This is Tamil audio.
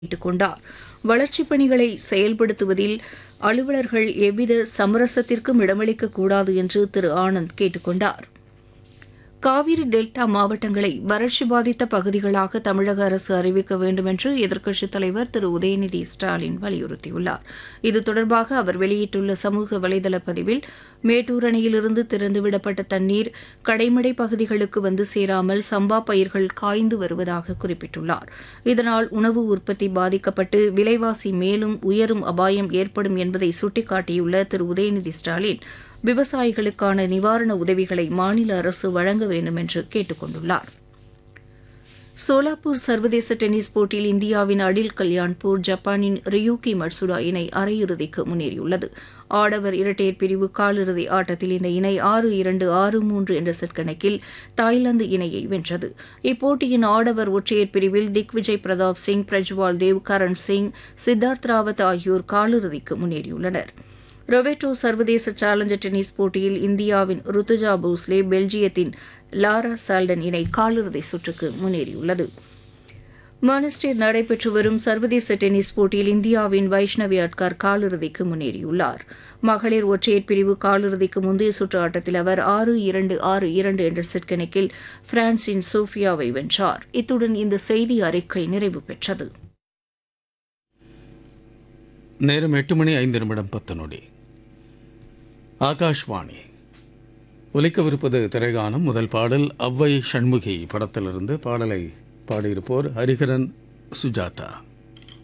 கேட்டுக் கொண்டார். வளர்ச்சிப் பணிகளை செயல்படுத்துவதில் அலுவலர்கள் எவ்வித சமரசத்திற்கும் இடமளிக்கக்கூடாது என்று திரு ஆனந்த் கேட்டுக் கொண்டார். காவிரி டெல்டா மாவட்டங்களை வறட்சி பாதித்த பகுதிகளாக தமிழக அரசு அறிவிக்க வேண்டும் என்று எதிர்க்கட்சித் தலைவர் திரு உதயநிதி ஸ்டாலின் வலியுறுத்தியுள்ளார். இது தொடர்பாக அவர் வெளியிட்டுள்ள சமூக வலைதள பதிவில், மேட்டூர் அணையிலிருந்து திறந்துவிடப்பட்ட தண்ணீர் கடைமடை பகுதிகளுக்கு வந்து சேராமல் சம்பா பயிர்கள் காய்ந்து வருவதாக குறிப்பிட்டுள்ளார். இதனால் உணவு உற்பத்தி பாதிக்கப்பட்டு விலைவாசி மேலும் உயரும் அபாயம் ஏற்படும் என்பதை சுட்டிக்காட்டியுள்ள திரு உதயநிதி ஸ்டாலின், விவசாயிகளுக்கான நிவாரண உதவிகளை மாநில அரசு வழங்க வேண்டும் என்று கேட்டுக் கொண்டுள்ளார். சோலாப்பூர் சர்வதேச டென்னிஸ் போட்டியில் இந்தியாவின் அடில் கல்யாண்பூர் ஜப்பானின் ரியூகி மட்சுடா இணை அரையிறுதிக்கு முன்னேறியுள்ளது. ஆடவர் இரட்டையர் பிரிவு காலிறுதி ஆட்டத்தில் இந்த இணை 6-2, 6-3 என்ற செட் கணக்கில் தாய்லாந்து இணையை வென்றது. இப்போட்டியின் ஆடவர் ஒற்றையர் பிரிவில் திக்விஜய் பிரதாப் சிங், பிரஜ்வால் தேவ், கரண் சிங், சித்தார்த் ராவத் ஆகியோர் காலிறுதிக்கு முன்னேறியுள்ளனர். ரொவேட்டோ சர்வதேச சேலஞ்சர் டென்னிஸ் போட்டியில் இந்தியாவின் ருத்துஜா போஸ்லே, பெல்ஜியத்தின் லாரா சால்டன் இணை காலிறுதி சுற்றுக்கு முன்னேறியுள்ளது. மான்செஸ்டரில் நடைபெற்று வரும் சர்வதேச டென்னிஸ் போட்டியில் இந்தியாவின் வைஷ்ணவி அட்கர் காலிறுதிக்கு முன்னேறியுள்ளார். மகளிர் ஒற்றையர் பிரிவு காலிறுதிக்கு முந்தைய சுற்று ஆட்டத்தில் அவர் 6-2, 6-2 என்ற செட் கணக்கில் பிரான்சின் சோஃபியாவை வென்றார். இத்துடன் இந்த செய்தி அறிக்கை நிறைவு பெற்றது. நேரம் 8:05 ஆகாஷ்வாணி. ஒலிக்கவிருப்பது திரைகானம். முதல் பாடல் அவ்வை சண்முகி படத்திலிருந்து. பாடலை பாடியிருப்போர் ஹரிஹரன், சுஜாதா.